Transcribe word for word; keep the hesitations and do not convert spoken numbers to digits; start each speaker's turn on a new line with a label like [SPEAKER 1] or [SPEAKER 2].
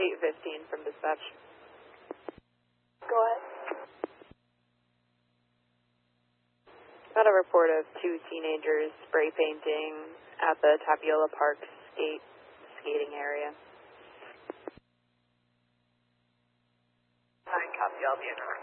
[SPEAKER 1] eight fifteen from dispatch.
[SPEAKER 2] Go ahead.
[SPEAKER 1] Got a report of two teenagers spray painting at the Tapiola Park skate skating area.
[SPEAKER 2] Nine copy, I'll be in.